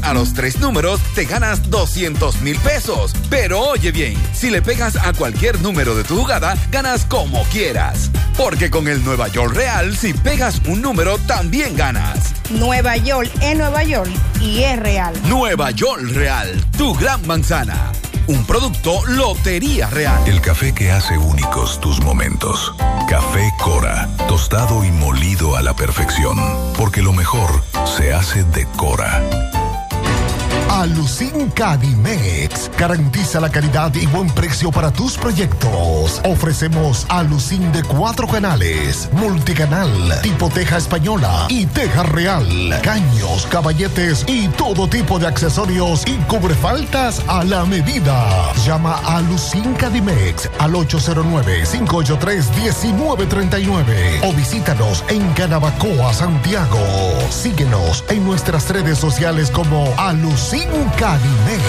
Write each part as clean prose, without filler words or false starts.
a los 3 números, te ganas 200,000 pesos. Pero oye bien, si le pegas a cualquier número de tu jugada, ganas como quieras. Porque con el Nueva York Real, si pegas un número, también ganas. Nueva York es Nueva York y es real. Nueva York Real, tu gran manzana. Un producto Lotería Real. El café que hace únicos tus momentos. Café Cora, tostado y molido a la perfección. Porque lo mejor se hace de Cora. Alucin Cadimex garantiza la calidad y buen precio para tus proyectos. Ofrecemos Alucin de 4 canales, multicanal, tipo teja española y teja real, caños, caballetes y todo tipo de accesorios y cubrefaltas a la medida. Llama a Alucin Cadimex al 809-583-1939 o visítanos en Canabacoa, Santiago. Síguenos en nuestras redes sociales como Alucin Cadimex.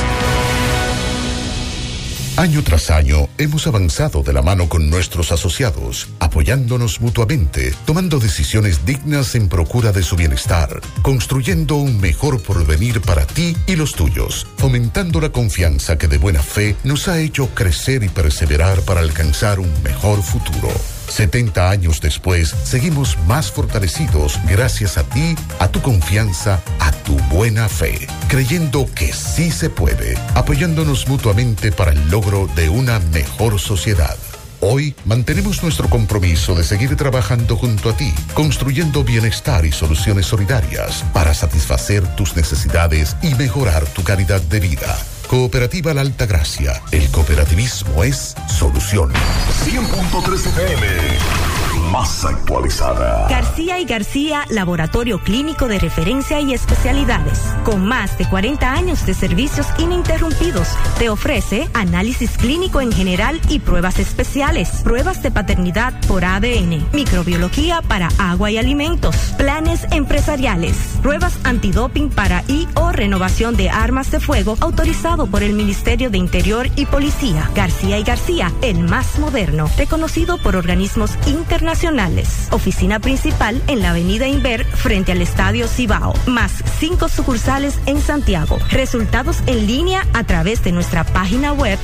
Año tras año hemos avanzado de la mano con nuestros asociados, apoyándonos mutuamente, tomando decisiones dignas en procura de su bienestar, construyendo un mejor porvenir para ti y los tuyos, fomentando la confianza que de buena fe nos ha hecho crecer y perseverar para alcanzar un mejor futuro. 70 años después, seguimos más fortalecidos gracias a ti, a tu confianza, a tu buena fe, creyendo que sí se puede, apoyándonos mutuamente para el logro de una mejor sociedad. Hoy mantenemos nuestro compromiso de seguir trabajando junto a ti, construyendo bienestar y soluciones solidarias para satisfacer tus necesidades y mejorar tu calidad de vida. Cooperativa La Altagracia. El cooperativismo es solución. 100.3 FM. Más actualizada. García y García, laboratorio clínico de referencia y especialidades. Con más de 40 años de servicios ininterrumpidos, te ofrece análisis clínico en general y pruebas especiales, pruebas de paternidad por ADN, microbiología para agua y alimentos, planes empresariales, pruebas antidoping para y o renovación de armas de fuego autorizado por el Ministerio de Interior y Policía. García y García, el más moderno, reconocido por organismos internacionales. Oficina principal en la avenida Inver frente al Estadio Cibao, más 5 sucursales en Santiago. Resultados en línea a través de nuestra página web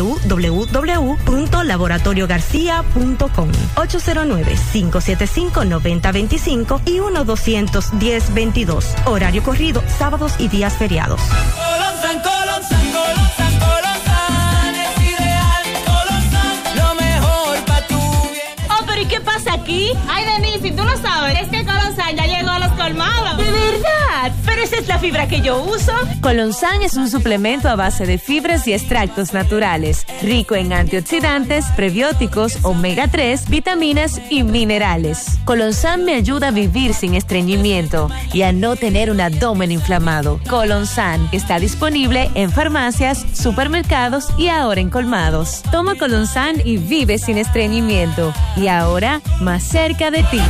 www.laboratoriogarcia.com 809-575-9025 y 1-210-22. Horario corrido, sábados y días feriados. ¿Y qué pasa aquí? Ay, Denise, si tú no sabes, es que Colonsan ya llegó a los colmados. ¿De verdad? Pero esa es la fibra que yo uso. Colonsan es un suplemento a base de fibras y extractos naturales, rico en antioxidantes, prebióticos, omega 3, vitaminas y minerales. Colonsan me ayuda a vivir sin estreñimiento y a no tener un abdomen inflamado. Colonsan está disponible en farmacias, supermercados y ahora en colmados. Toma Colonsan y vive sin estreñimiento. Y ahora, más cerca de ti.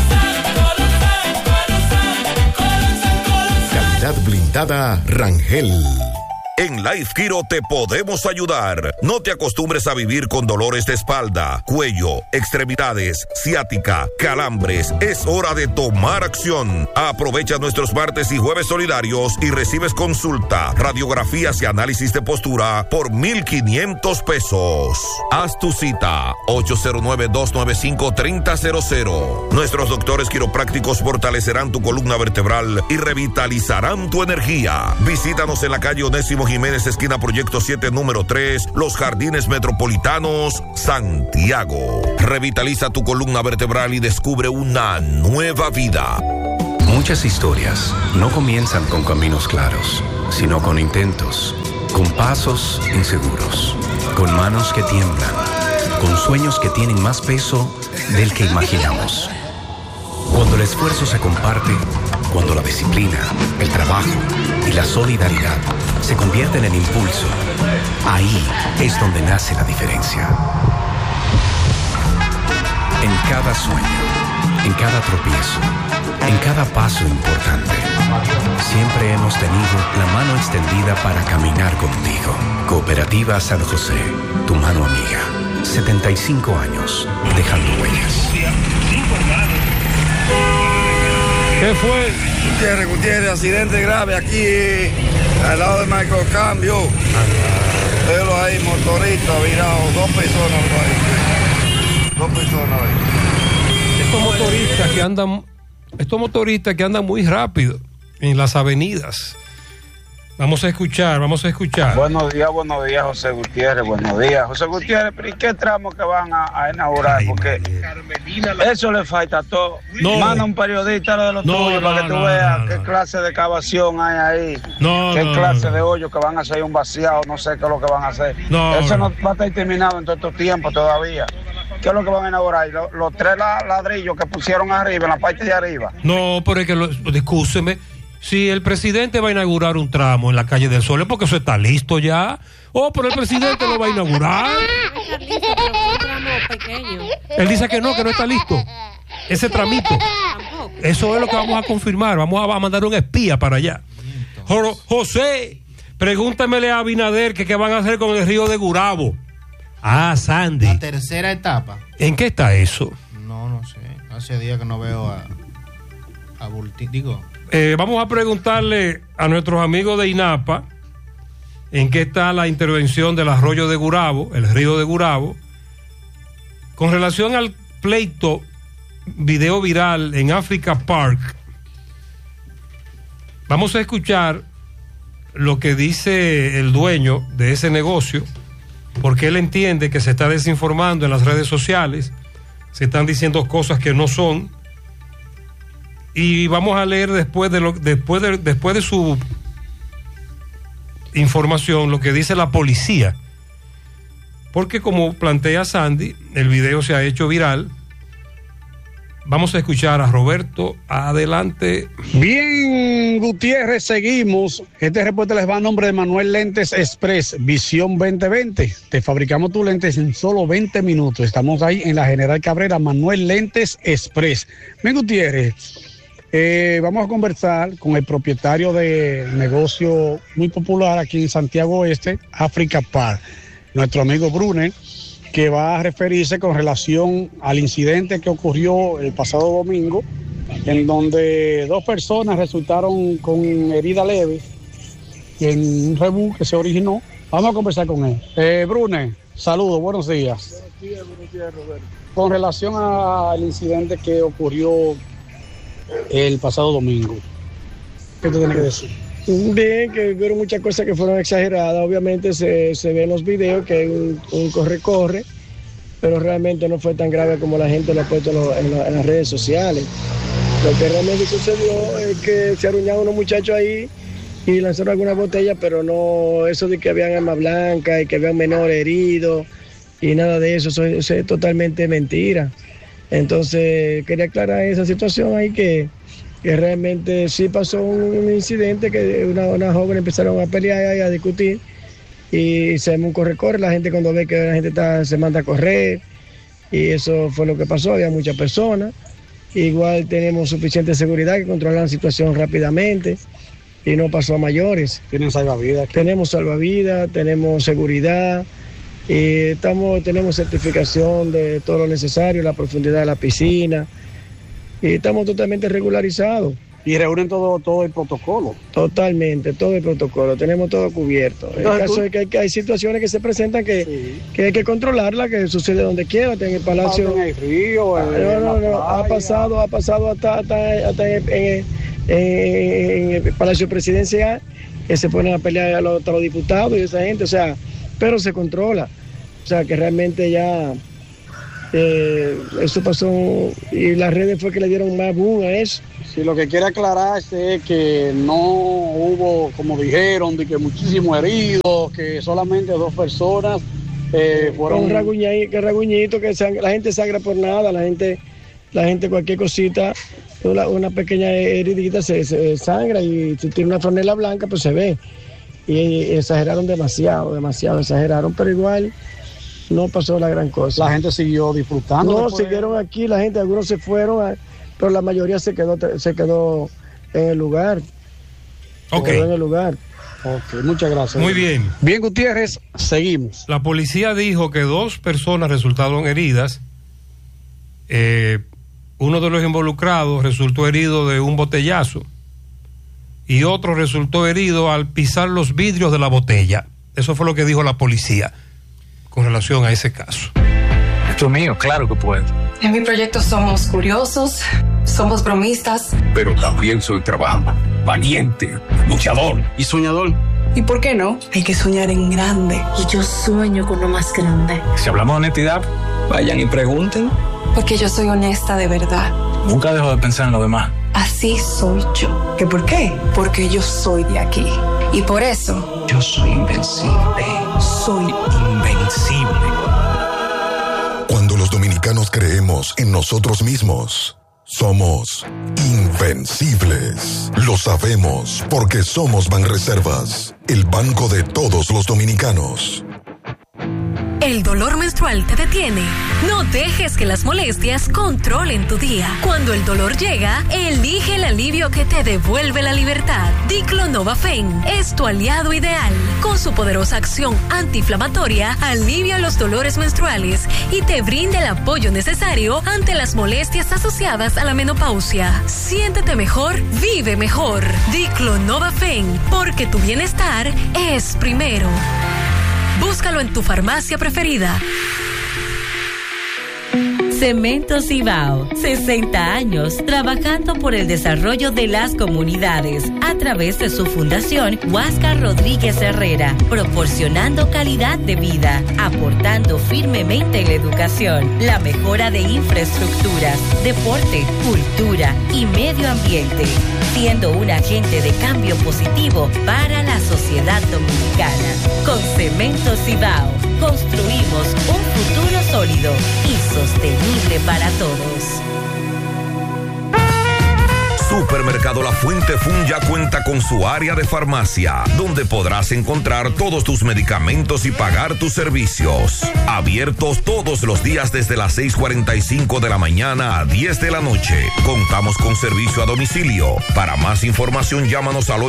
Calidad blindada Rangel. En Life Kiro te podemos ayudar. No te acostumbres a vivir con dolores de espalda, cuello, extremidades, ciática, calambres. Es hora de tomar acción. Aprovecha nuestros martes y jueves solidarios y recibes consulta, radiografías y análisis de postura por $1,500. Haz tu cita 809-295-3000. Nuestros doctores quiroprácticos fortalecerán tu columna vertebral y revitalizarán tu energía. Visítanos en la calle Onésimo Jiménez, esquina Proyecto 7, número 3, Los Jardines Metropolitanos, Santiago. Revitaliza tu columna vertebral y descubre una nueva vida. Muchas historias no comienzan con caminos claros, sino con intentos, con pasos inseguros, con manos que tiemblan, con sueños que tienen más peso del que imaginamos. Cuando el esfuerzo se comparte, cuando la disciplina, el trabajo y la solidaridad se convierten en impulso, ahí es donde nace la diferencia. En cada sueño, en cada tropiezo, en cada paso importante, siempre hemos tenido la mano extendida para caminar contigo. Cooperativa San José, tu mano amiga. 75 años, dejando huellas. ¿Qué fue? Gutiérrez, accidente grave aquí Al lado de Michael Cambio. Velo ahí, motorista virado, 2 personas ahí. 2 personas ahí. Estos motoristas que andan muy rápido en las avenidas. Vamos a escuchar. Buenos días, José Gutiérrez, buenos días. José Gutiérrez, ¿pero y qué tramo que van a inaugurar? Porque eso le falta a todo. No. Manda un periodista de los tuyos para que tú veas qué clase de excavación hay ahí. Qué clase de hoyo que van a hacer un vaciado, no sé qué es lo que van a hacer. Eso no va a estar terminado en todo este tiempo todavía. ¿Qué es lo que van a inaugurar? Los 3 ladrillos que pusieron arriba, en la parte de arriba. No, pero es que, discúlpeme, si el presidente va a inaugurar un tramo en la calle del Sol, es porque eso está listo ya. Pero el presidente lo va a inaugurar. Él dice que no está listo. Ese tramito. Eso es lo que vamos a confirmar. Vamos a mandar un espía para allá. José, pregúntamele a Abinader que qué van a hacer con el río de Gurabo. Sandy. La tercera etapa. ¿En qué está eso? No sé. Hace días que no veo a Bulti. Vamos a preguntarle a nuestros amigos de INAPA en qué está la intervención del arroyo de Gurabo, el río de Gurabo, con relación al pleito video viral en Africa Park. Vamos a escuchar lo que dice el dueño de ese negocio, porque él entiende que se está desinformando en las redes sociales, se están diciendo cosas que no son, y vamos a leer después de su información lo que dice la policía, porque como plantea Sandy, el video se ha hecho viral. Vamos a escuchar a Roberto. Adelante. Bien, Gutiérrez, seguimos. Este reporte les va a nombre de Manuel Lentes Express, Visión 2020. Te fabricamos tus lentes en solo 20 minutos. Estamos ahí en la General Cabrera, Manuel Lentes Express. Bien, Gutiérrez, vamos a conversar con el propietario del negocio muy popular aquí en Santiago Oeste, Africa Park, nuestro amigo Brunner, que va a referirse con relación al incidente que ocurrió el pasado domingo, en donde 2 personas resultaron con herida leve en un rebú que se originó. Vamos a conversar con él. Brune, saludos, buenos días. Buenos días, Roberto. Con relación al incidente que ocurrió el pasado domingo, ¿qué te tiene que decir? Bien, que hubieron muchas cosas que fueron exageradas. Obviamente se ve en los videos que hay un corre-corre, pero realmente no fue tan grave como la gente lo ha puesto en las redes sociales. Lo que realmente sucedió es que se arruinaron unos muchachos ahí y lanzaron algunas botellas, pero no eso de que habían armas blancas y que habían menores heridos y nada de eso es totalmente mentira. Entonces quería aclarar esa situación ahí que realmente sí pasó un incidente que una joven empezaron a pelear y a discutir y se llama un corre-corre. La gente cuando ve que la gente se manda a correr y eso fue lo que pasó. Había muchas personas. Igual tenemos suficiente seguridad que controlan la situación rápidamente y no pasó a mayores. ¿Tienen salvavidas? Tenemos salvavidas, tenemos seguridad y tenemos certificación de todo lo necesario, la profundidad de la piscina. Y estamos totalmente regularizados. Y reúnen todo el protocolo. Totalmente, todo el protocolo, tenemos todo cubierto. En el caso de que hay situaciones que se presentan que hay que controlarlas, que sucede donde quiera, en el palacio. En el río, ha pasado hasta en el palacio presidencial, que se ponen a pelear a los diputados y esa gente, o sea, pero se controla. O sea, que realmente ya... eso pasó y las redes fue que le dieron más boom a eso. Sí, lo que quiere aclararse es que no hubo, como dijeron, de que muchísimos heridos, que solamente 2 personas fueron... Un raguñito, que la gente sangra por nada, la gente cualquier cosita, una pequeña heridita se sangra y si tiene una franela blanca pues se ve. Y exageraron demasiado exageraron, pero igual... No pasó la gran cosa. La gente siguió disfrutando. No, siguieron aquí, la gente, algunos se fueron, pero la mayoría se quedó en el lugar. Ok. En el lugar. Ok, muchas gracias. Muy bien. Bien, Gutiérrez, seguimos. La policía dijo que 2 personas resultaron heridas. Uno de los involucrados resultó herido de un botellazo. y otro resultó herido al pisar los vidrios de la botella. Eso fue lo que dijo la policía con relación a ese caso. Esto es mío, claro que puedo. En mi proyecto somos curiosos, somos bromistas. Pero también soy trabajador, valiente, luchador y soñador. ¿Y por qué no? Hay que soñar en grande. Y yo sueño con lo más grande. Si hablamos de honestidad, vayan y pregunten. Porque yo soy honesta de verdad. Nunca dejo de pensar en lo demás. Así soy yo. ¿Qué por qué? Porque yo soy de aquí. Y por eso... yo soy invencible. Soy invencible. Cuando los dominicanos creemos en nosotros mismos, somos invencibles. Lo sabemos porque somos Banreservas, el banco de todos los dominicanos. ¿El dolor menstrual te detiene? No dejes que las molestias controlen tu día. Cuando el dolor llega, elige el alivio que te devuelve la libertad. Diclonova-Fen es tu aliado ideal. Con su poderosa acción antiinflamatoria, alivia los dolores menstruales y te brinda el apoyo necesario ante las molestias asociadas a la menopausia. Siéntete mejor, vive mejor. Diclonova-Fen, porque tu bienestar es primero. Búscalo en tu farmacia preferida. Cemento Cibao, 60 años trabajando por el desarrollo de las comunidades a través de su fundación Huáscar Rodríguez Herrera, proporcionando calidad de vida, aportando firmemente en la educación, la mejora de infraestructuras, deporte, cultura y medio ambiente, siendo un agente de cambio positivo para la sociedad dominicana. Con Cemento Cibao construimos un futuro sólido y sostenible para todos. Supermercado La Fuente Fun ya cuenta con su área de farmacia, donde podrás encontrar todos tus medicamentos y pagar tus servicios. Abiertos todos los días desde las 6:45 de la mañana a 10 de la noche. Contamos con servicio a domicilio. Para más información, llámanos al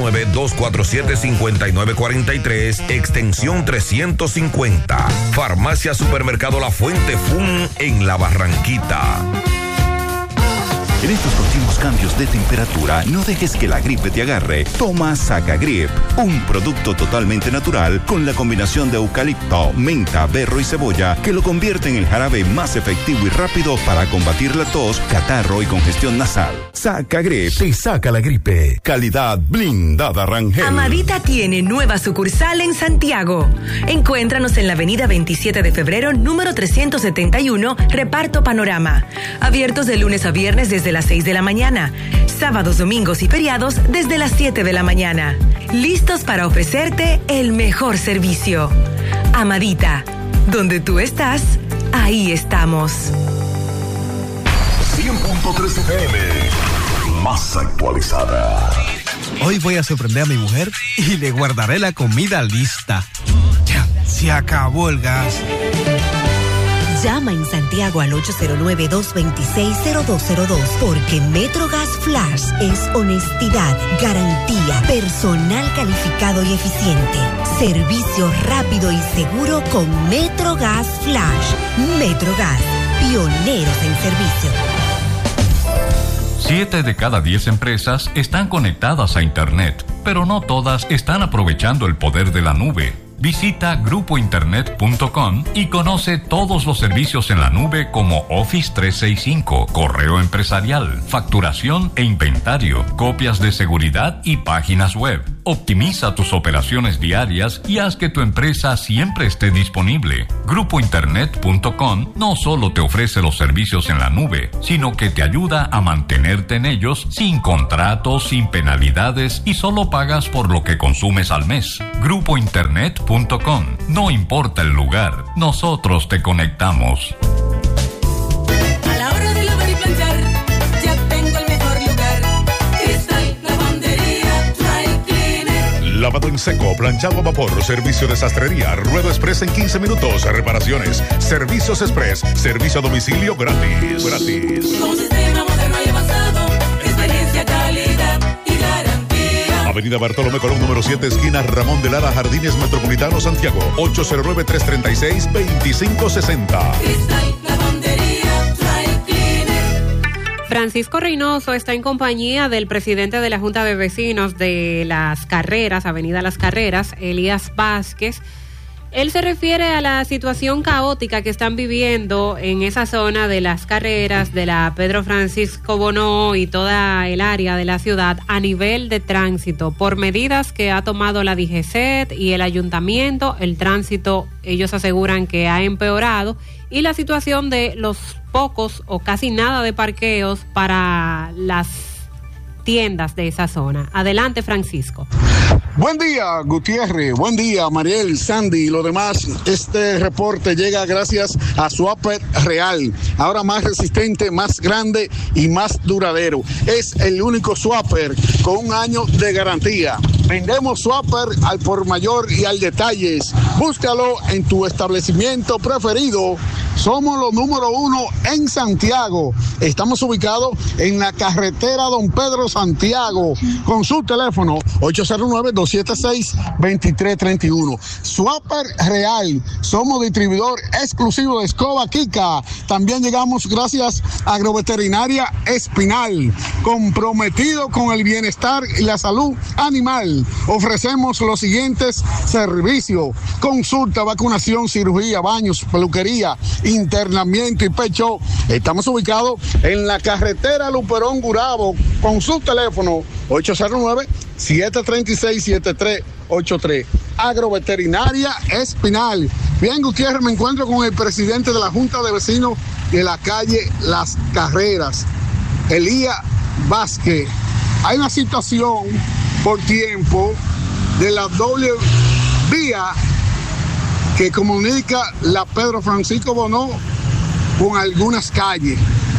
809-247-5943, extensión 350. Farmacia Supermercado La Fuente Fun en La Barranquita. En estos continuos cambios de temperatura, no dejes que la gripe te agarre. Toma Sacagrip, un producto totalmente natural con la combinación de eucalipto, menta, berro y cebolla que lo convierte en el jarabe más efectivo y rápido para combatir la tos, catarro y congestión nasal. Sacagrip te saca la gripe. Calidad blindada Rangel. Amadita tiene nueva sucursal en Santiago. Encuéntranos en la avenida 27 de febrero, número 371, Reparto Panorama. Abiertos de lunes a viernes desde las 6 de la mañana, sábados, domingos y feriados desde las 7 de la mañana. Listos para ofrecerte el mejor servicio. Amadita, donde tú estás, ahí estamos. 100.3 FM, más actualizada. Hoy voy a sorprender a mi mujer y le guardaré la comida lista. Ya, se acabó el gas. Llama en Santiago al 809-226-0202 porque MetroGas Flash es honestidad, garantía, personal calificado y eficiente, servicio rápido y seguro con MetroGas Flash. MetroGas, pioneros en servicio. 7 de cada 10 empresas están conectadas a Internet, pero no todas están aprovechando el poder de la nube. Visita grupointernet.com y conoce todos los servicios en la nube como Office 365, correo empresarial, facturación e inventario, copias de seguridad y páginas web. Optimiza tus operaciones diarias y haz que tu empresa siempre esté disponible. Grupointernet.com no solo te ofrece los servicios en la nube, sino que te ayuda a mantenerte en ellos sin contratos, sin penalidades y solo pagas por lo que consumes al mes. Grupointernet.com. No importa el lugar, nosotros te conectamos. A la hora de lavar y planchar, ya tengo el mejor lugar. Cristal Lavandería Dry Cleaner. Lavado en seco, planchado a vapor, servicio de sastrería, ruedo express en 15 minutos, reparaciones, servicios express, servicio a domicilio gratis. Un sistema moderno y avanzado, experiencia, calidad y garantía. Avenida Bartolomé Colón, número 7, esquina Ramón de Lara, Jardines Metropolitano, Santiago. 809-336-2560. Cristal Lavandería Dry Cleaner. Francisco Reynoso está en compañía del presidente de la Junta de Vecinos de Las Carreras, Avenida Las Carreras, Elías Vázquez. Él se refiere a la situación caótica que están viviendo en esa zona de Las Carreras, de la Pedro Francisco Bonó y toda el área de la ciudad a nivel de tránsito. Por medidas que ha tomado la DGCET y el ayuntamiento, el tránsito, ellos aseguran que ha empeorado, y la situación de los pocos o casi nada de parqueos para las tiendas de esa zona. Adelante, Francisco. Buen día, Gutiérrez. Buen día, Mariel, Sandy y lo demás. Este reporte llega gracias a Swapper Real. Ahora más resistente, más grande y más duradero. Es el único swapper con 1 año de garantía. Vendemos swapper al por mayor y al detalles. Búscalo en tu establecimiento preferido. Somos los número 1 en Santiago. Estamos ubicados en la carretera Don Pedro Santiago, con su teléfono 809-276-2331. Swapper Real. Somos distribuidor exclusivo de escoba Kika. También llegamos gracias a Agroveterinaria Espinal, comprometido con el bienestar y la salud animal. Ofrecemos los siguientes servicios: consulta, vacunación, cirugía, baños, peluquería, internamiento y pecho. Estamos ubicados en la carretera Luperón Gurabo, con su teléfono 809-736-7383. Agroveterinaria Espinal. Bien, Gutiérrez, me encuentro con el presidente de la Junta de Vecinos de la calle Las Carreras, Elías Vázquez. Hay una situación por tiempo de la doble vía que comunica la Pedro Francisco Bonó con algunas calles.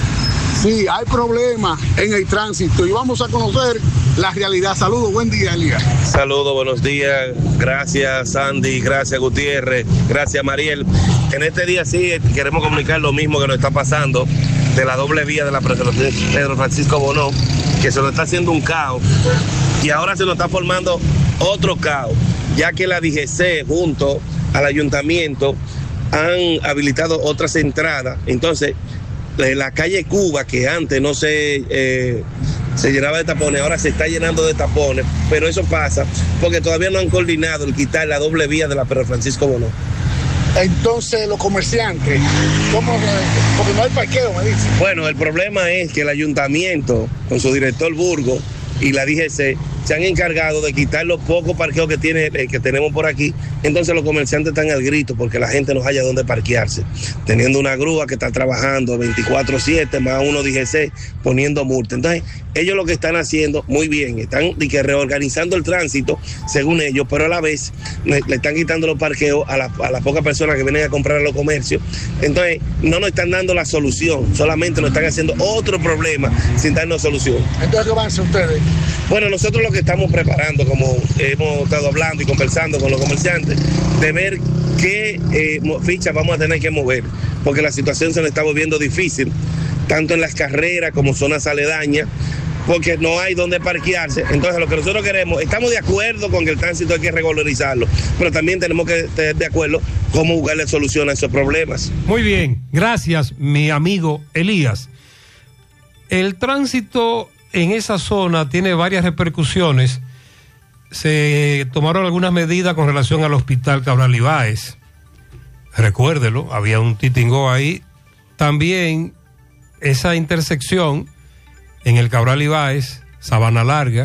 Sí, hay problemas en el tránsito y vamos a conocer la realidad. Saludos, buen día, Elías. Saludos, buenos días. Gracias, Sandy. Gracias, Gutiérrez. Gracias, Mariel. En este día sí queremos comunicar lo mismo que nos está pasando de la doble vía de la Pedro Francisco Bonó, que se nos está haciendo un caos y ahora se nos está formando otro caos, ya que la DGC junto al ayuntamiento han habilitado otras entradas. Entonces, la calle Cuba, que antes no se llenaba de tapones, ahora se está llenando de tapones, pero eso pasa porque todavía no han coordinado el quitar la doble vía de la Pedro Francisco Bonó. Entonces, los comerciantes, ¿cómo? Porque no hay parqueo, me dicen. Bueno, el problema es que el ayuntamiento, con su director Burgo y la DGC, se han encargado de quitar los pocos parqueos que tenemos por aquí. Entonces los comerciantes están al grito porque la gente no haya dónde parquearse, teniendo una grúa que está trabajando 24/7 más uno DGC poniendo multa. Entonces ellos lo que están haciendo muy bien, están reorganizando el tránsito según ellos, pero a la vez le están quitando los parqueos a las pocas personas que vienen a comprar a los comercios. Entonces no nos están dando la solución, solamente nos están haciendo otro problema sin darnos solución. Entonces, ¿qué van a hacer ustedes? Bueno, nosotros lo que estamos preparando, como hemos estado hablando y conversando con los comerciantes, de ver qué fichas vamos a tener que mover, porque la situación se nos está volviendo difícil, tanto en Las Carreras como zonas aledañas, porque no hay donde parquearse. Entonces lo que nosotros queremos, estamos de acuerdo con que el tránsito hay que regularizarlo, pero también tenemos que estar de acuerdo cómo buscarle solución a esos problemas. Muy bien, gracias mi amigo Elías. El tránsito en esa zona tiene varias repercusiones. Se tomaron algunas medidas con relación al hospital Cabral Ibáez. Recuérdelo, había un titingó ahí. También esa intersección en el Cabral Ibáez, Sabana Larga,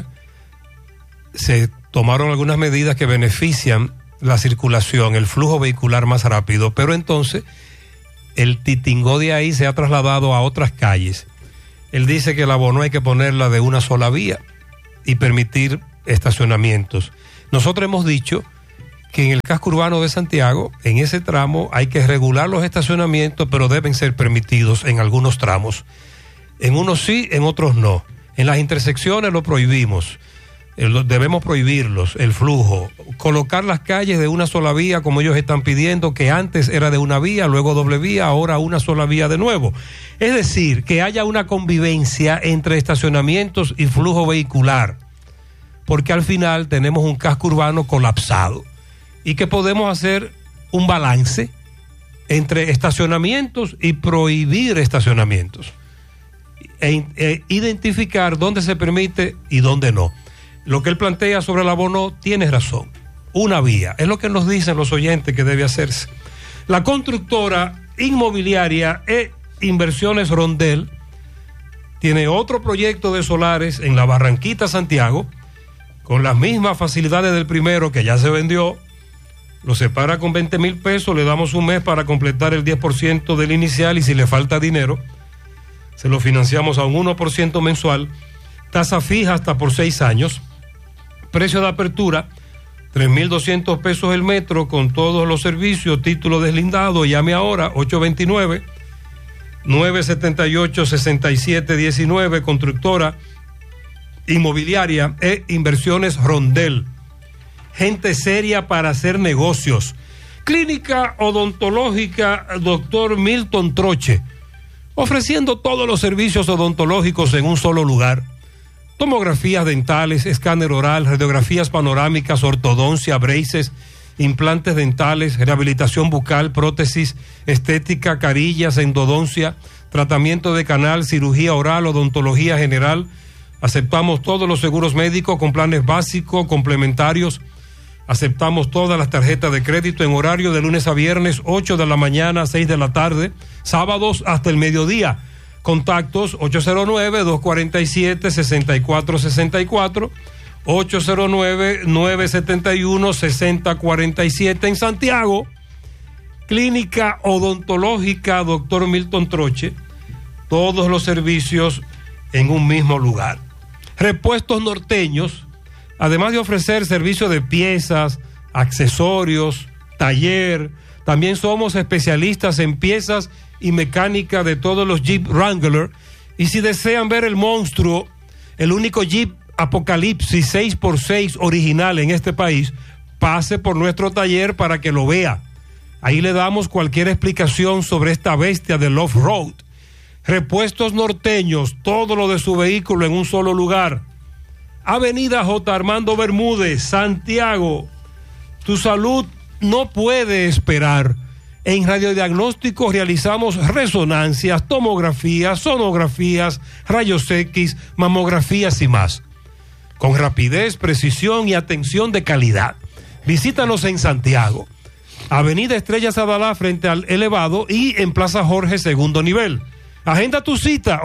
se tomaron algunas medidas que benefician la circulación, el flujo vehicular más rápido, pero entonces el titingó de ahí se ha trasladado a otras calles. Él dice que la Bonó hay que ponerla de una sola vía y permitir estacionamientos. Nosotros hemos dicho que en el casco urbano de Santiago, en ese tramo, hay que regular los estacionamientos, pero deben ser permitidos en algunos tramos. En unos sí, en otros no. En las intersecciones lo prohibimos. Debemos prohibirlos, el flujo. Colocar las calles de una sola vía, como ellos están pidiendo, que antes era de una vía, luego doble vía, ahora una sola vía de nuevo. Es decir, que haya una convivencia entre estacionamientos y flujo vehicular, porque al final tenemos un casco urbano colapsado y que podemos hacer un balance entre estacionamientos y prohibir estacionamientos. e identificar dónde se permite y dónde no. Lo que él plantea sobre el abono tiene razón. Una vía, es lo que nos dicen los oyentes que debe hacerse. La constructora inmobiliaria e Inversiones Rondel tiene otro proyecto de solares en la Barranquita, Santiago, con las mismas facilidades del primero que ya se vendió. Lo separa con 20,000 pesos, le damos un mes para completar el 10% del inicial y si le falta dinero, se lo financiamos a un 1% mensual, tasa fija hasta por 6 años, precio de apertura, 3,200 pesos el metro con todos los servicios, título deslindado. Llame ahora, 829-978-6719, constructora inmobiliaria e Inversiones Rondel. Gente seria para hacer negocios. Clínica odontológica Dr. Milton Troche, ofreciendo todos los servicios odontológicos en un solo lugar. Tomografías dentales, escáner oral, radiografías panorámicas, ortodoncia, braces, implantes dentales, rehabilitación bucal, prótesis, estética, carillas, endodoncia, tratamiento de canal, cirugía oral, odontología general. Aceptamos todos los seguros médicos con planes básicos, complementarios. Aceptamos todas las tarjetas de crédito en horario de lunes a viernes, 8 de la mañana a 6 de la tarde, sábados hasta el mediodía. Contactos 809-247-6464, 809-971-6047 en Santiago. Clínica odontológica Dr. Milton Troche, todos los servicios en un mismo lugar. Repuestos Norteños, además de ofrecer servicio de piezas, accesorios, taller, también somos especialistas en piezas y mecánica de todos los Jeep Wrangler. Y si desean ver el monstruo, el único Jeep Apocalipsis 6x6 original en este país, pase por nuestro taller para que lo vea. Ahí le damos cualquier explicación sobre esta bestia del off-road. Repuestos Norteños, todo lo de su vehículo en un solo lugar. Avenida J. Armando Bermúdez, Santiago. Tu salud no puede esperar. En radiodiagnóstico realizamos resonancias, tomografías, sonografías, rayos X, mamografías y más. Con rapidez, precisión y atención de calidad. Visítanos en Santiago. Avenida Estrella Sadalá frente al Elevado y en Plaza Jorge, segundo nivel. Agenda tu cita,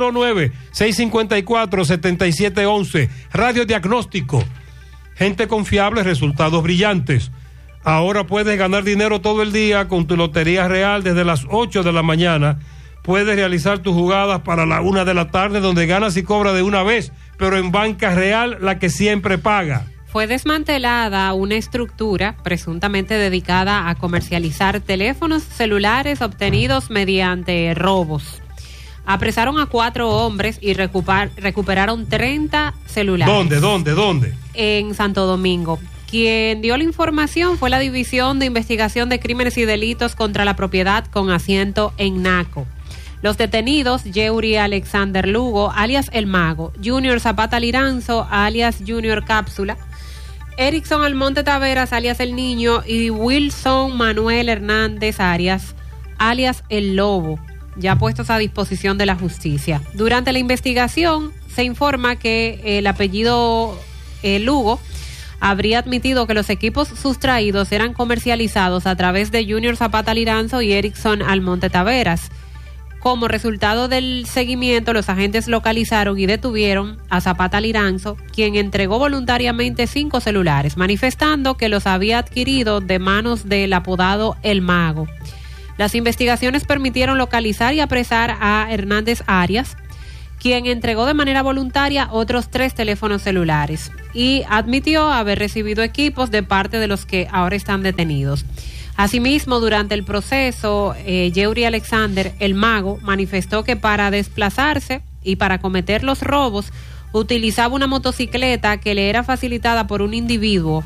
809-654-7711. Radiodiagnóstico. Gente confiable, resultados brillantes. Ahora puedes ganar dinero todo el día con tu Lotería Real desde las 8 de la mañana. Puedes realizar tus jugadas para la 1 de la tarde donde ganas y cobras de una vez, pero en Banca Real, la que siempre paga. Fue desmantelada una estructura presuntamente dedicada a comercializar teléfonos celulares obtenidos mediante robos. Apresaron a 4 hombres y recuperaron 30 celulares. ¿Dónde? En Santo Domingo. Quien dio la información fue la División de Investigación de Crímenes y Delitos contra la Propiedad con asiento en Naco. Los detenidos, Yeuri Alexander Lugo, alias El Mago, Junior Zapata Liranzo, alias Junior Cápsula, Erickson Almonte Taveras, alias El Niño, y Wilson Manuel Hernández Arias, alias El Lobo, ya puestos a disposición de la justicia. Durante la investigación se informa que el apellido Lugo habría admitido que los equipos sustraídos eran comercializados a través de Junior Zapata Liranzo y Erickson Almonte Taveras. Como resultado del seguimiento, los agentes localizaron y detuvieron a Zapata Liranzo, quien entregó voluntariamente 5 celulares, manifestando que los había adquirido de manos del apodado El Mago. Las investigaciones permitieron localizar y apresar a Hernández Arias, quien entregó de manera voluntaria otros 3 teléfonos celulares y admitió haber recibido equipos de parte de los que ahora están detenidos. Asimismo, durante el proceso, Yeuri Alexander, El Mago, manifestó que para desplazarse y para cometer los robos utilizaba una motocicleta que le era facilitada por un individuo,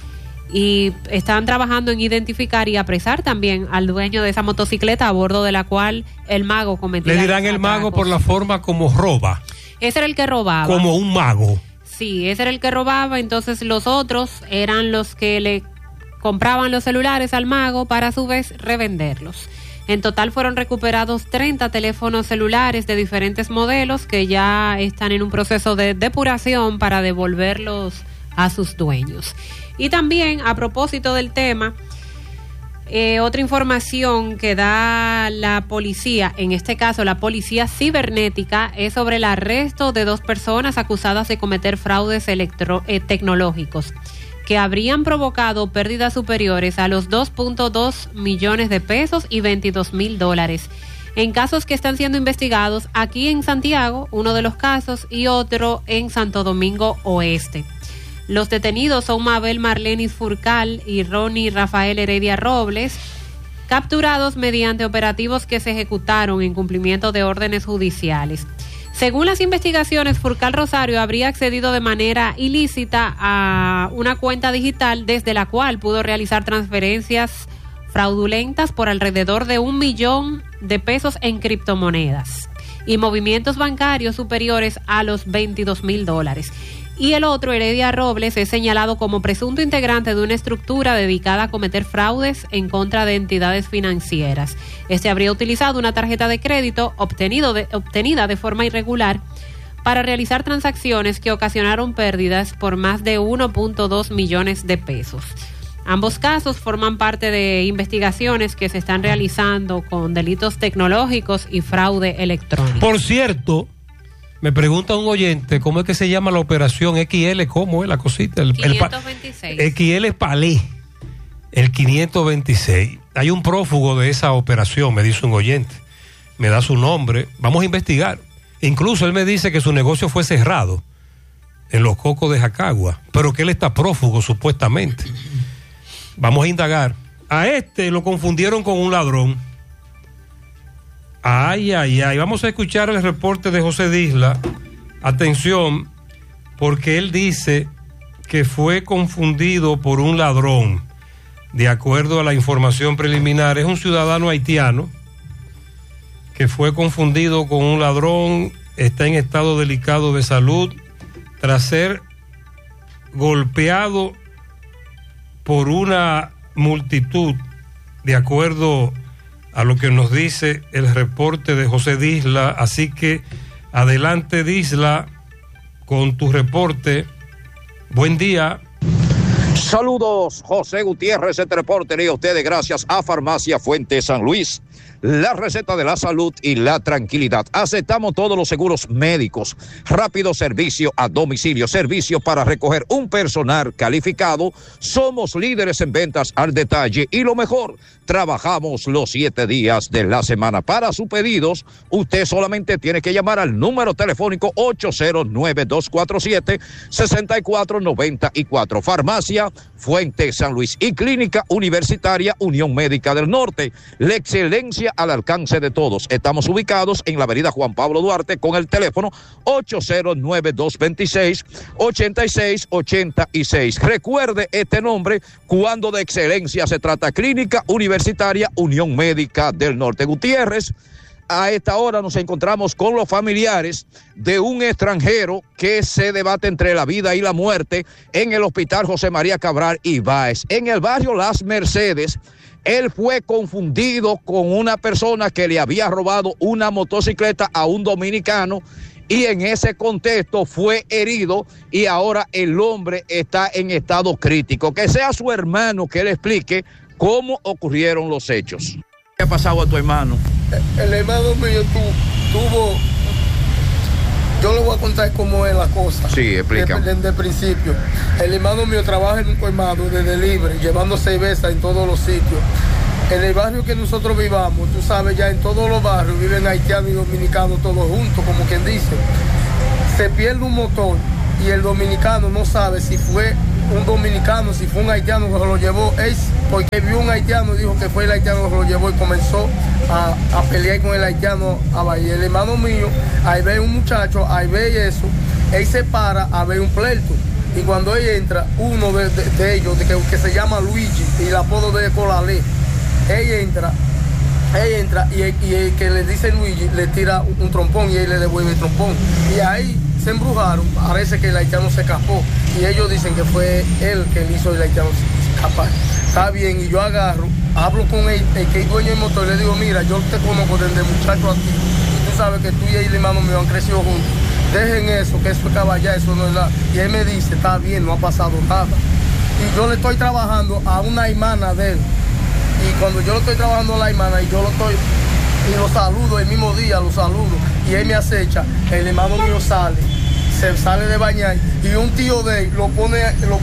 y están trabajando en identificar y apresar también al dueño de esa motocicleta a bordo de la cual El Mago cometió. Le dirán El Mago por la forma como roba. Ese era el que robaba. Como un mago. Sí, ese era el que robaba, entonces los otros eran los que le compraban los celulares al Mago para a su vez revenderlos. En total fueron recuperados 30 teléfonos celulares de diferentes modelos que ya están en un proceso de depuración para devolverlos a sus dueños. Y también, a propósito del tema, otra información que da la policía, en este caso la policía cibernética, es sobre el arresto de 2 personas acusadas de cometer fraudes tecnológicos que habrían provocado pérdidas superiores a los 2.2 millones de pesos y $22,000 en casos que están siendo investigados aquí en Santiago, uno de los casos, y otro en Santo Domingo Oeste. Los detenidos son Mabel Marlenis Furcal y Ronnie Rafael Heredia Robles, capturados mediante operativos que se ejecutaron en cumplimiento de órdenes judiciales. Según las investigaciones, Furcal Rosario habría accedido de manera ilícita a una cuenta digital desde la cual pudo realizar transferencias fraudulentas por alrededor de $1 millón en criptomonedas y movimientos bancarios superiores a los $22,000. Y el otro, Heredia Robles, es señalado como presunto integrante de una estructura dedicada a cometer fraudes en contra de entidades financieras. Este habría utilizado una tarjeta de crédito obtenida de forma irregular para realizar transacciones que ocasionaron pérdidas por más de 1.2 millones de pesos. Ambos casos forman parte de investigaciones que se están realizando con delitos tecnológicos y fraude electrónico. Por cierto, me pregunta un oyente, ¿cómo es que se llama la operación XL? ¿Cómo es la cosita? 526. XL Palé, el 526. Hay un prófugo de esa operación, me dice un oyente. Me da su nombre. Vamos a investigar. Incluso él me dice que su negocio fue cerrado en Los Cocos de Jacagua, pero que él está prófugo supuestamente. Vamos a indagar. A este lo confundieron con un ladrón. Ay, ay, ay. Vamos a escuchar el reporte de José Disla. Atención, porque él dice que fue confundido por un ladrón. De acuerdo a la información preliminar, es un ciudadano haitiano que fue confundido con un ladrón. Está en estado delicado de salud tras ser golpeado por una multitud, de acuerdo a lo que nos dice el reporte de José Disla. Así que adelante, Disla, con tu reporte. Buen día. Saludos, José Gutiérrez, este reporte llega a ustedes gracias a Farmacia Fuente San Luis. La receta de la salud y la tranquilidad. Aceptamos todos los seguros médicos. Rápido servicio a domicilio. Servicio para recoger un personal calificado. Somos líderes en ventas al detalle. Y lo mejor, trabajamos los 7 días de la semana. Para sus pedidos, usted solamente tiene que llamar al número telefónico 809-247-6494. Farmacia Fuente San Luis y Clínica Universitaria Unión Médica del Norte. La excelencia al alcance de todos. Estamos ubicados en la avenida Juan Pablo Duarte con el teléfono 809-226-8686. Recuerde este nombre cuando de excelencia se trata. Clínica Universitaria Unión Médica del Norte. Gutiérrez, a esta hora nos encontramos con los familiares de un extranjero que se debate entre la vida y la muerte en el Hospital José María Cabral Ibáez, en el barrio Las Mercedes. Él fue confundido con una persona que le había robado una motocicleta a un dominicano y en ese contexto fue herido y ahora el hombre está en estado crítico. Que sea su hermano que le explique cómo ocurrieron los hechos. ¿Qué ha pasado a tu hermano? El hermano mío tuvo... Yo le voy a contar cómo es la cosa. Sí, explica. Desde el principio. El hermano mío trabaja en un colmado de delivery, llevando cerveza en todos los sitios. En el barrio que nosotros vivamos, tú sabes, ya en todos los barrios viven haitianos y dominicanos todos juntos, como quien dice. Se pierde un motor y el dominicano no sabe si fue un dominicano, si fue un haitiano que se lo llevó. Es porque vio un haitiano y dijo que fue el haitiano que se lo llevó y comenzó a pelear con el haitiano. Y el hermano mío, ahí ve un muchacho, ahí ve eso, él se para a ver un pleito. Y cuando él entra, uno de ellos, que se llama Luigi, y el apodo de Colalé, él entra y el que le dice Luigi le tira un trompón y él le devuelve el trompón. Y ahí se embrujaron, parece que el haitiano se escapó y ellos dicen que fue él que le hizo el haitiano escapar. Está bien, y yo agarro hablo con el que es dueño del motor, le digo, mira, yo te conozco desde muchacho a ti, y tú sabes que tú y el hermano mío han crecido juntos, dejen eso, que eso es caballar, eso no es nada. Y él me dice, está bien, no ha pasado nada. Y yo le estoy trabajando a una hermana de él, y cuando yo le estoy trabajando a la hermana, y yo lo saludo el mismo día, lo saludo, y él me acecha, el hermano mío se sale de bañar, y un tío de él lo pone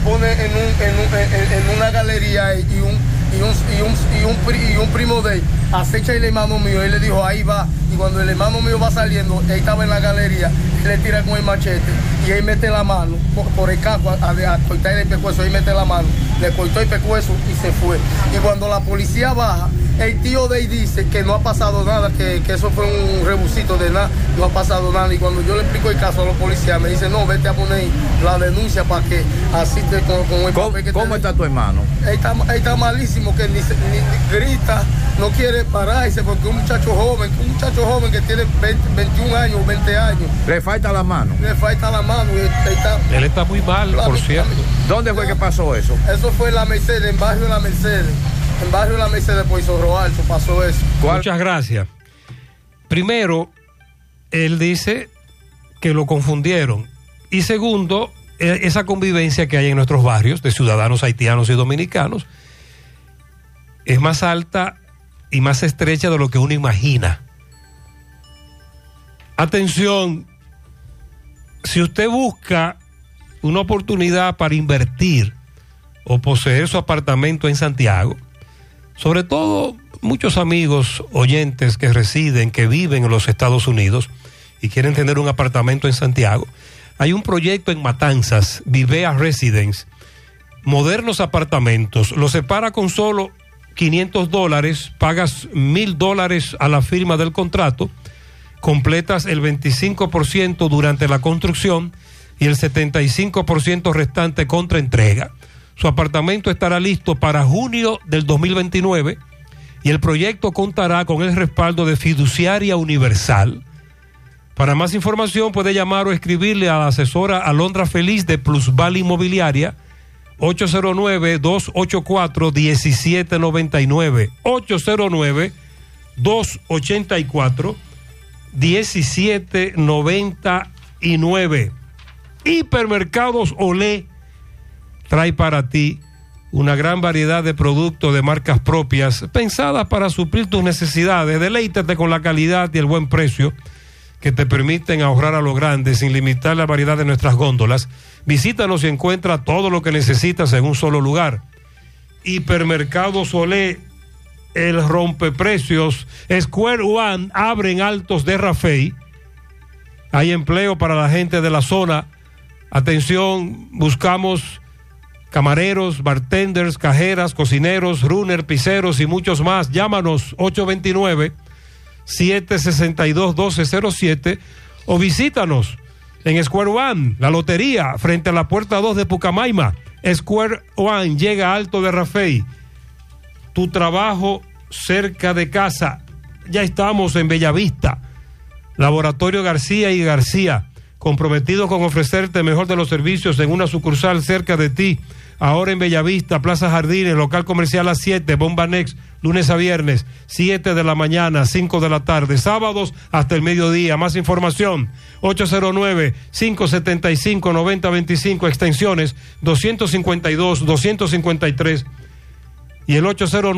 en una galería, y un primo de él acecha el hermano mío, él le dijo, ahí va, y cuando el hermano mío va saliendo, él estaba en la galería, él le tira con el machete, y él mete la mano por el casco a cortar el pescuezo, él mete la mano, le cortó el pescuezo y se fue. Y cuando la policía baja, el tío de él dice que no ha pasado nada, que eso fue un rebusito de nada, no ha pasado nada. Y cuando yo le explico el caso a los policías, me dice, no, vete a poner la denuncia para que asiste con el papel que ¿Cómo está tu hermano? Él está malísimo, que ni grita, no quiere pararse, porque un muchacho joven que tiene 21 años, 20 años. ¿Le falta la mano? Le falta la mano. Él está muy mal, por cierto. ¿Dónde fue que pasó eso? Eso fue en la Mercedes, en barrio de la Mercedes. En barrio de la Mercedes, por Zorro Alto, pasó eso. Muchas gracias. Primero, él dice que lo confundieron. Y segundo, esa convivencia que hay en nuestros barrios de ciudadanos haitianos y dominicanos es más alta y más estrecha de lo que uno imagina. Atención, si usted busca una oportunidad para invertir o poseer su apartamento en Santiago, sobre todo muchos amigos oyentes que residen, que viven en los Estados Unidos y quieren tener un apartamento en Santiago, hay un proyecto en Matanzas, Vivea Residence, modernos apartamentos, los separa con solo $500, pagas $1,000 a la firma del contrato, completas el 25% durante la construcción y el 75% restante contra entrega. Su apartamento estará listo para junio del 2029 y el proyecto contará con el respaldo de Fiduciaria Universal. Para más información puede llamar o escribirle a la asesora Alondra Feliz de Plusval Inmobiliaria, 809-284-1799, 809-284-1799. Hipermercados Olé trae para ti una gran variedad de productos de marcas propias pensadas para suplir tus necesidades. Deleítate con la calidad y el buen precio que te permiten ahorrar a lo grande sin limitar la variedad de nuestras góndolas. Visítanos y encuentra todo lo que necesitas en un solo lugar. Hipermercados Olé, el rompeprecios. Square One abre en Altos de Rafey. Hay empleo para la gente de la zona. Atención, buscamos camareros, bartenders, cajeras, cocineros, runner, pizzeros y muchos más. Llámanos 829-762-1207 o visítanos en Square One, la lotería, frente a la puerta 2 de Pucamaima. Square One llega a Alto de Rafey. Tu trabajo cerca de casa. Ya estamos en Bellavista. Laboratorio García y García, comprometidos con ofrecerte el mejor de los servicios en una sucursal cerca de ti. Ahora en Bellavista, Plaza Jardines, local comercial a 7, Bomba Next, lunes a viernes, 7 de la mañana, 5 de la tarde, sábados hasta el mediodía. Más información, 809-575-9025, extensiones 252, 253 y el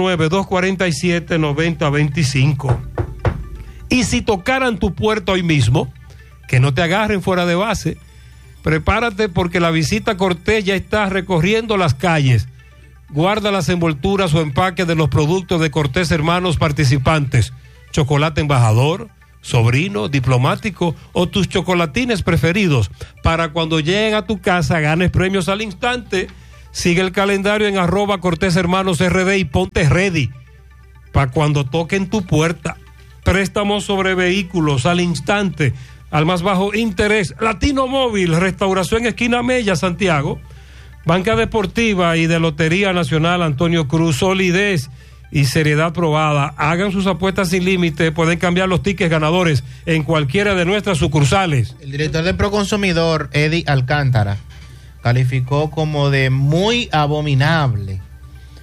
809-247-9025. Y si tocaran tu puerta hoy mismo, que no te agarren fuera de base, prepárate porque la visita Cortés ya está recorriendo las calles. Guarda las envolturas o empaques de los productos de Cortés Hermanos participantes. Chocolate embajador, sobrino, diplomático o tus chocolatines preferidos. Para cuando lleguen a tu casa ganes premios al instante. Sigue el calendario en @Cortés Hermanos RD y ponte ready para cuando toquen tu puerta. Préstamos sobre vehículos al instante, al más bajo interés. Latino Móvil, Restauración Esquina Mella, Santiago. Banca Deportiva y de Lotería Nacional Antonio Cruz, solidez y seriedad probada. Hagan sus apuestas sin límite, pueden cambiar los tickets ganadores en cualquiera de nuestras sucursales. El director de Proconsumidor, Eddie Alcántara, calificó como de muy abominable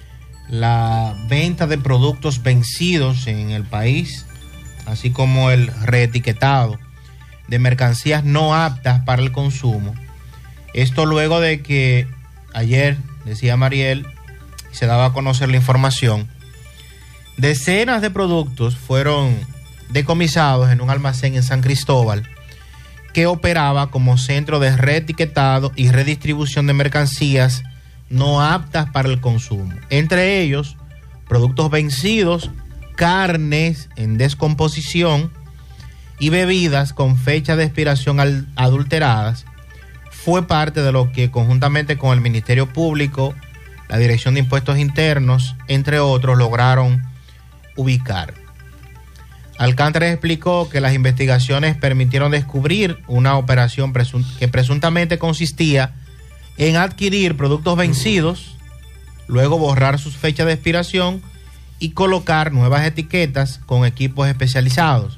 la venta de productos vencidos en el país, así como el reetiquetado de mercancías no aptas para el consumo. Esto luego de que ayer, decía Mariel, se daba a conocer la información, decenas de productos fueron decomisados en un almacén en San Cristóbal que operaba como centro de reetiquetado y redistribución de mercancías no aptas para el consumo. Entre ellos, productos vencidos, carnes en descomposición y bebidas con fecha de expiración adulteradas. Fue parte de lo que conjuntamente con el Ministerio Público, la Dirección de Impuestos Internos, entre otros, lograron ubicar. Alcántara explicó que las investigaciones permitieron descubrir una operación que presuntamente consistía en adquirir productos vencidos, luego borrar sus fechas de expiración y colocar nuevas etiquetas con equipos especializados.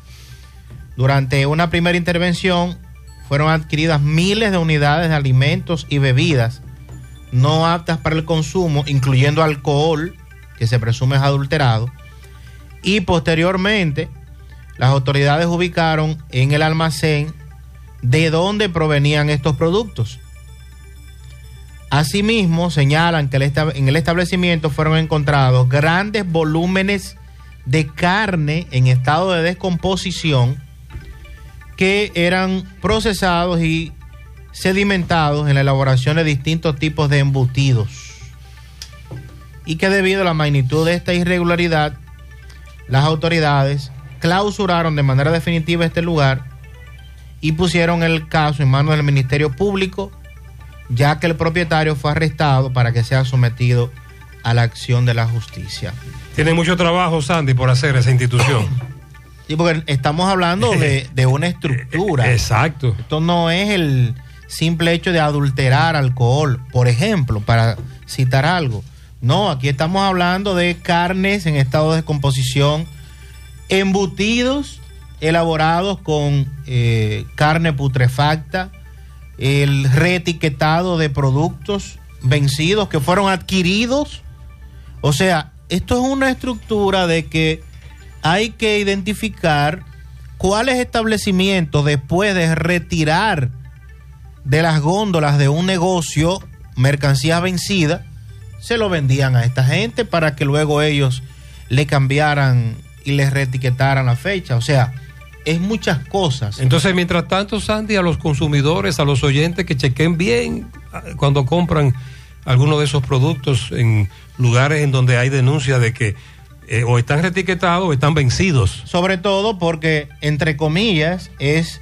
Durante una primera intervención fueron adquiridas miles de unidades de alimentos y bebidas no aptas para el consumo, incluyendo alcohol, que se presume es adulterado, y posteriormente las autoridades ubicaron en el almacén de dónde provenían estos productos. Asimismo, señalan que en el establecimiento fueron encontrados grandes volúmenes de carne en estado de descomposición que eran procesados y sedimentados en la elaboración de distintos tipos de embutidos, y que debido a la magnitud de esta irregularidad, las autoridades clausuraron de manera definitiva este lugar y pusieron el caso en manos del Ministerio Público, ya que el propietario fue arrestado para que sea sometido a la acción de la justicia. Tiene mucho trabajo, Sandy, por hacer esa institución. Sí, porque estamos hablando de una estructura. Exacto. Esto no es el simple hecho de adulterar alcohol, por ejemplo, para citar algo. No, aquí estamos hablando de carnes en estado de descomposición, embutidos elaborados con carne putrefacta, el reetiquetado de productos vencidos que fueron adquiridos. O sea, esto es una estructura de que hay que identificar cuáles establecimientos, después de retirar de las góndolas de un negocio mercancías vencidas, se lo vendían a esta gente para que luego ellos le cambiaran y les reetiquetaran la fecha. O sea, es muchas cosas. Entonces, mientras tanto, Sandy, a los consumidores, a los oyentes, que chequen bien cuando compran alguno de esos productos en lugares en donde hay denuncia de que o están reetiquetados o están vencidos. Sobre todo porque, entre comillas, es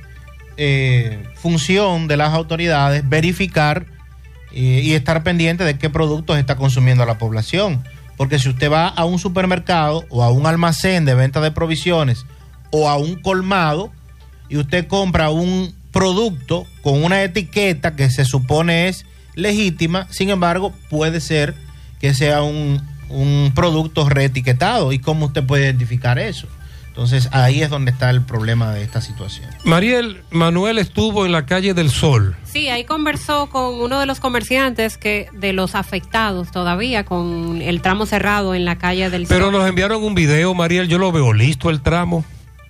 función de las autoridades verificar y estar pendiente de qué productos está consumiendo la población. Porque si usted va a un supermercado o a un almacén de venta de provisiones o a un colmado y usted compra un producto con una etiqueta que se supone es legítima, sin embargo, puede ser que sea un producto reetiquetado. ¿Y cómo usted puede identificar eso? Entonces, ahí es donde está el problema de esta situación. Mariel, Manuel estuvo en la calle del Sol. Sí, ahí conversó con uno de los comerciantes de los afectados todavía con el tramo cerrado en la calle del Sol. Pero nos enviaron un video, Mariel, yo lo veo listo el tramo.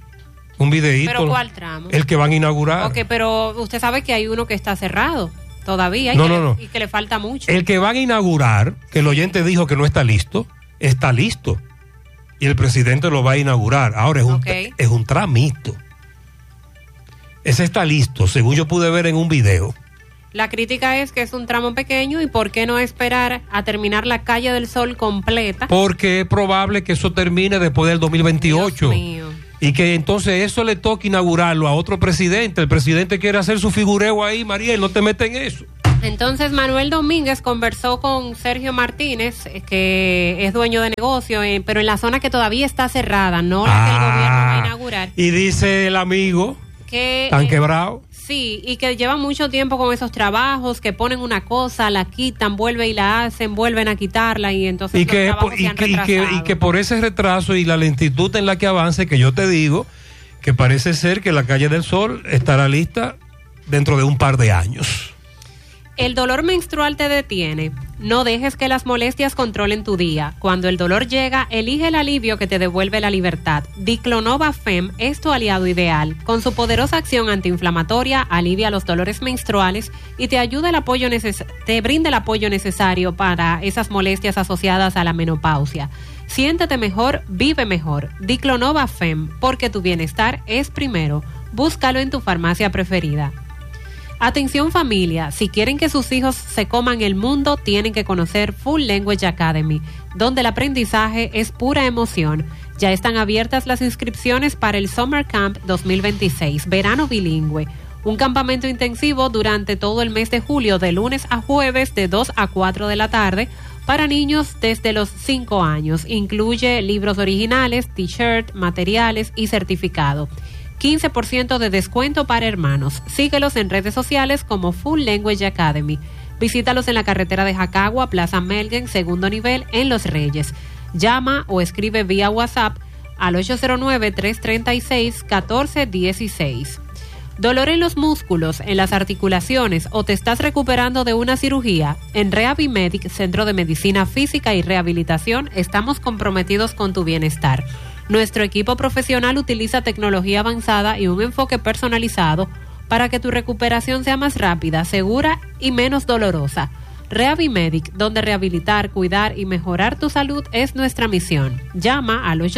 Un videíto. ¿Pero cuál tramo? El que van a inaugurar. Ok, pero usted sabe que hay uno que está cerrado todavía y que le falta mucho. El que van a inaugurar, que el oyente dijo que no está listo, está listo. Y el presidente lo va a inaugurar. Ahora es un tramito. Ese está listo, según yo pude ver en un video. La crítica es que es un tramo pequeño y ¿por qué no esperar a terminar la calle del Sol completa? Porque es probable que eso termine después del 2028. Dios mío. Y que entonces eso le toque inaugurarlo a otro presidente. El presidente quiere hacer su figureo ahí, Mariel, no te metas en eso. Entonces Manuel Domínguez conversó con Sergio Martínez, que es dueño de negocio, pero en la zona que todavía está cerrada, no la que el gobierno va a inaugurar. Y dice el amigo que están quebrados. Sí, y que llevan mucho tiempo con esos trabajos, que ponen una cosa, la quitan, vuelven y la hacen, vuelven a quitarla y entonces los trabajos se han retrasado. Y que por ese retraso y la lentitud en la que avance, que yo te digo que parece ser que la calle del Sol estará lista dentro de un par de años. El dolor menstrual te detiene. No dejes que las molestias controlen tu día. Cuando el dolor llega, elige el alivio que te devuelve la libertad. Diclonova Fem es tu aliado ideal. Con su poderosa acción antiinflamatoria, alivia los dolores menstruales y te ayuda te brinda el apoyo necesario para esas molestias asociadas a la menopausia. Siéntete mejor, vive mejor. Diclonova Fem, porque tu bienestar es primero. Búscalo en tu farmacia preferida. Atención familia, si quieren que sus hijos se coman el mundo, tienen que conocer Full Language Academy, donde el aprendizaje es pura emoción. Ya están abiertas las inscripciones para el Summer Camp 2026, verano bilingüe. Un campamento intensivo durante todo el mes de julio, de lunes a jueves, de 2 a 4 de la tarde, para niños desde los 5 años. Incluye libros originales, t-shirt, materiales y certificado. 15% de descuento para hermanos. Síguelos en redes sociales como Full Language Academy. Visítalos en la carretera de Jacagua, Plaza Melgen, segundo nivel, en Los Reyes. Llama o escribe vía WhatsApp al 809-336-1416. ¿Dolor en los músculos, en las articulaciones o te estás recuperando de una cirugía? En Rehabimedic, Centro de Medicina Física y Rehabilitación, estamos comprometidos con tu bienestar. Nuestro equipo profesional utiliza tecnología avanzada y un enfoque personalizado para que tu recuperación sea más rápida, segura y menos dolorosa. Rehabimedic, donde rehabilitar, cuidar y mejorar tu salud es nuestra misión. Llama al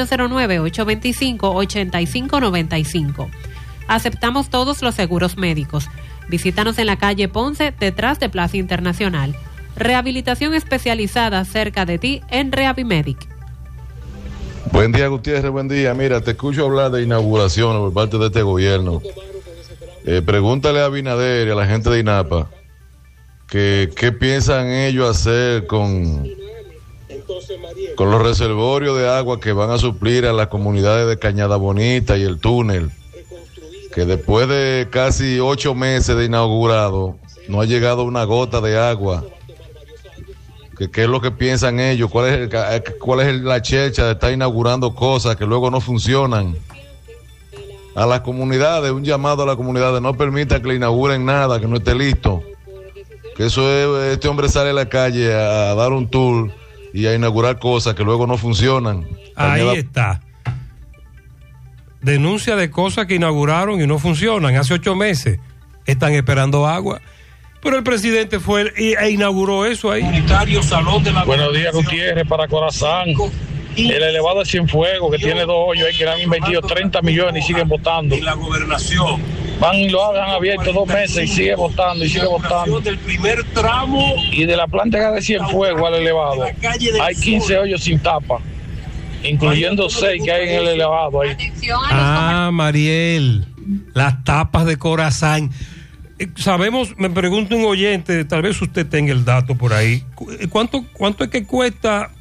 809-825-8595. Aceptamos todos los seguros médicos. Visítanos en la calle Ponce, detrás de Plaza Internacional. Rehabilitación especializada cerca de ti en Rehabimedic. Buen día, Gutiérrez, buen día. Mira, te escucho hablar de inauguraciones por parte de este gobierno. Pregúntale a Abinader y a la gente de INAPA que qué piensan ellos hacer con los reservorios de agua que van a suplir a las comunidades de Cañada Bonita y el túnel, que después de casi 8 meses de inaugurado no ha llegado una gota de agua. ¿Qué es lo que piensan ellos? ¿Cuál es la checha de estar inaugurando cosas que luego no funcionan? A las comunidades, un llamado a las comunidades, no permitan que le inauguren nada que no esté listo. Que eso es, este hombre sale a la calle a dar un tour y a inaugurar cosas que luego no funcionan. Ahí está. Denuncia de cosas que inauguraron y no funcionan. Hace 8 meses están esperando agua. Pero el presidente fue e inauguró eso ahí. Buenos días, Gutiérrez, para Corazán. El elevado de Cienfuegos, que tiene 2 hoyos ahí, que le han invertido 30 millones y siguen votando. Y la gobernación. Van y lo han abierto 2 meses y sigue votando y sigue votando. Del primer tramo. Y de la planta de Cienfuegos al elevado, hay 15 hoyos sin tapa, incluyendo 6 que hay en el elevado ahí. Ah, Mariel, las tapas de Corazán. Sabemos, me pregunta un oyente, tal vez usted tenga el dato por ahí. ¿Cuánto es que cuesta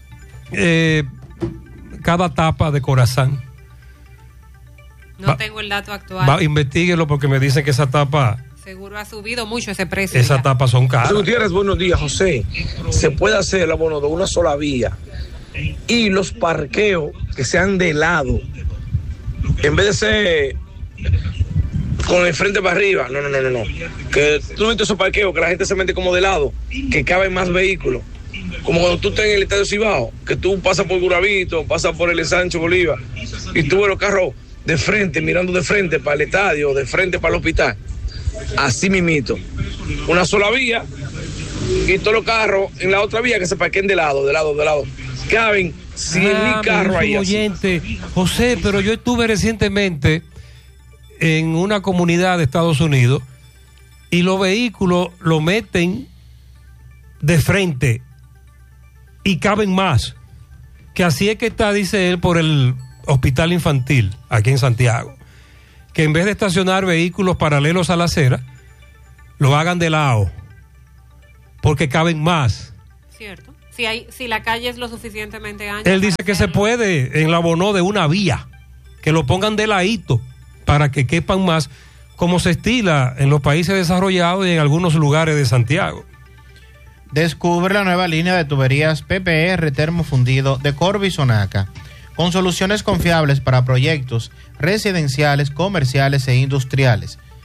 cada tapa de Corazán? No tengo el dato actual. Investíguelo porque me dicen que esa tapa... Seguro ha subido mucho ese precio. Esas tapas son caras. Gutiérrez, buenos días, José. Se puede hacer el abono de una sola vía y los parqueos que sean de lado, en vez de ser con el frente para arriba, no. Que tú no metes esos parqueos, que la gente se mete como de lado, que caben más vehículos. Como cuando tú estás en el Estadio Cibao, que tú pasas por Guravito, pasas por el Sancho Bolívar, y tú ves los carros de frente, mirando de frente para el estadio, de frente para el hospital. Así mismito. Una sola vía, y todos los carros en la otra vía que se parquen de lado. Caben 100,000 carros ahí. Oyente, José, pero yo estuve recientemente en una comunidad de Estados Unidos y los vehículos lo meten de frente y caben más. Que así es que está, dice él, por el hospital infantil aquí en Santiago, que en vez de estacionar vehículos paralelos a la acera, lo hagan de lado porque caben más. Cierto. Si la calle es lo suficientemente ancha. Él dice que se puede en la abono de una vía, que lo pongan de ladito para que quepan más, como se estila en los países desarrollados y en algunos lugares de Santiago. Descubre la nueva línea de tuberías PPR termofundido de Corby Sonaca, con soluciones confiables para proyectos residenciales, comerciales e industriales.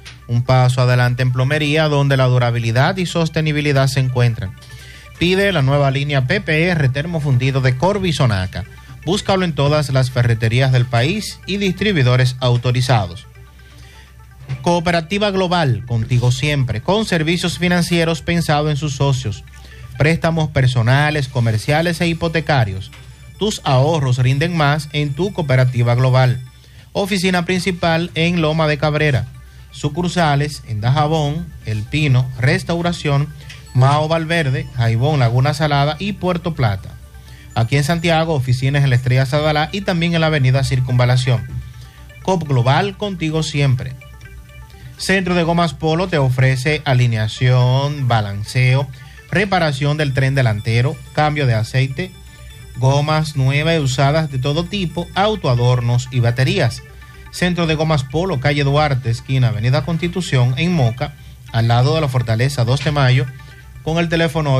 un paso adelante en plomería donde la durabilidad y sostenibilidad se encuentran. Pide la nueva línea PPR termofundido de Corby Sonaca. Búscalo en todas las ferreterías del país y distribuidores autorizados. Cooperativa Global, contigo siempre, con servicios financieros pensados en sus socios. Préstamos personales, comerciales e hipotecarios. Tus ahorros rinden más en tu Cooperativa Global. Oficina principal en Loma de Cabrera. Sucursales en Dajabón, El Pino, Restauración, Mao Valverde, Jaibón, Laguna Salada y Puerto Plata. Aquí en Santiago, oficinas en la Estrella Sadalá y también en la avenida Circunvalación. COP Global, contigo siempre. Centro de Gomas Polo te ofrece alineación, balanceo, reparación del tren delantero, cambio de aceite, gomas nuevas y usadas de todo tipo, autoadornos y baterías. Centro de Gomas Polo, calle Duarte, esquina Avenida Constitución, en Moca, al lado de la Fortaleza 2 de Mayo, con el teléfono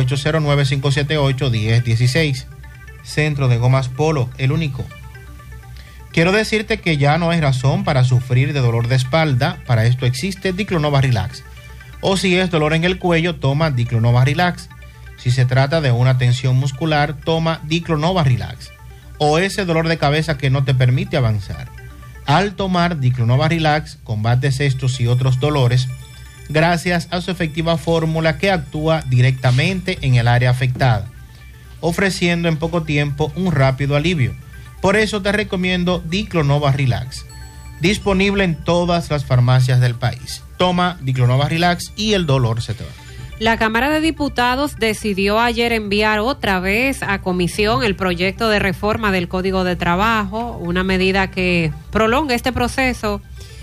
809-578-1016. Centro de Gomas Polo, el único. Quiero decirte que ya no hay razón para sufrir de dolor de espalda. Para esto existe Diclonova Relax. O si es dolor en el cuello, toma Diclonova Relax. Si se trata de una tensión muscular, toma Diclonova Relax. O ese dolor de cabeza que no te permite avanzar. Al tomar Diclonova Relax, combates estos y otros dolores gracias a su efectiva fórmula que actúa directamente en el área afectada, ofreciendo en poco tiempo un rápido alivio. Por eso te recomiendo Diclonova Relax, disponible en todas las farmacias del país. Toma Diclonova Relax y el dolor se te va. La Cámara de Diputados decidió ayer enviar otra vez a comisión el proyecto de reforma del Código de Trabajo, una medida que prolonga este proceso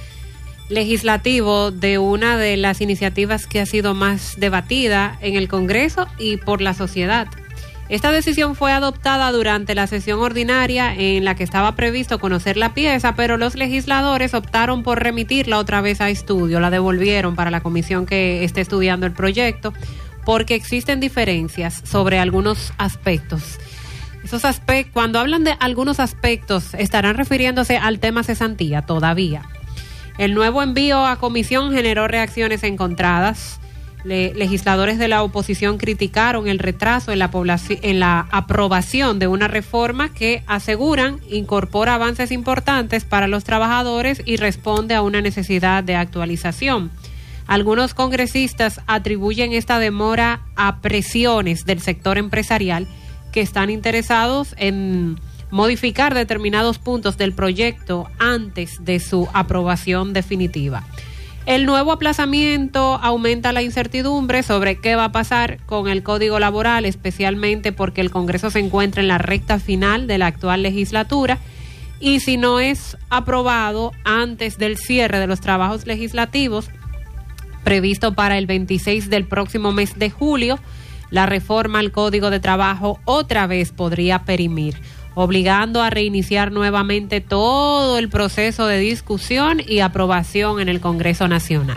legislativo de una de las iniciativas que ha sido más debatida en el Congreso y por la sociedad. Esta decisión fue adoptada durante la sesión ordinaria en la que estaba previsto conocer la pieza, pero los legisladores optaron por remitirla otra vez a estudio, la devolvieron para la comisión que esté estudiando el proyecto, porque existen diferencias sobre algunos aspectos. Esos aspectos, cuando hablan de algunos aspectos, estarán refiriéndose al tema cesantía todavía. El nuevo envío a comisión generó reacciones encontradas. Legisladores de la oposición criticaron el retraso en la aprobación de una reforma que aseguran incorpora avances importantes para los trabajadores y responde a una necesidad de actualización. Algunos congresistas atribuyen esta demora a presiones del sector empresarial que están interesados en modificar determinados puntos del proyecto antes de su aprobación definitiva. El nuevo aplazamiento aumenta la incertidumbre sobre qué va a pasar con el Código Laboral, especialmente porque el Congreso se encuentra en la recta final de la actual legislatura y si no es aprobado antes del cierre de los trabajos legislativos previsto para el 26 del próximo mes de julio, la reforma al Código de Trabajo otra vez podría perimir, obligando a reiniciar nuevamente todo el proceso de discusión y aprobación en el Congreso Nacional.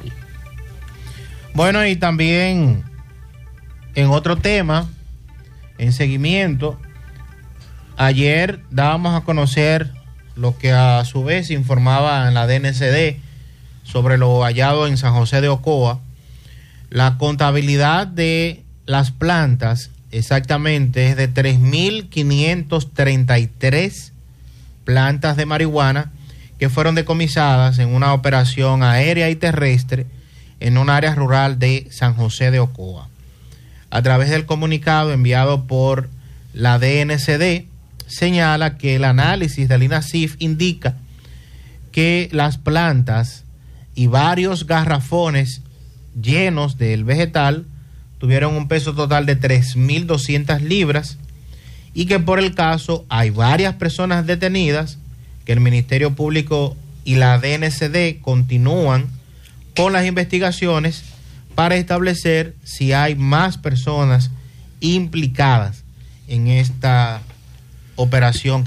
Bueno, y también en otro tema, en seguimiento, ayer dábamos a conocer lo que a su vez informaba en la DNCD sobre lo hallado en San José de Ocoa. La contabilidad de las plantas exactamente es de 3.533 plantas de marihuana que fueron decomisadas en una operación aérea y terrestre en un área rural de San José de Ocoa. A través del comunicado enviado por la DNCD, señala que el análisis del INASIF indica que las plantas y varios garrafones llenos del vegetal tuvieron un peso total de 3.200 libras y que por el caso hay varias personas detenidas, que el Ministerio Público y la DNCD continúan con las investigaciones para establecer si hay más personas implicadas en esta operación